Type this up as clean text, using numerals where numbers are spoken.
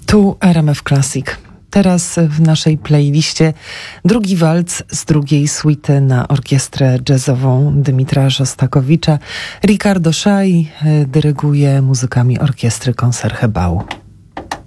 Tu RMF Classic. Teraz w naszej playliście drugi walc z drugiej suity na orkiestrę jazzową Dymitra Szostakowicza. Ricardo Szaj dyryguje muzykami orkiestry Concertgebouw.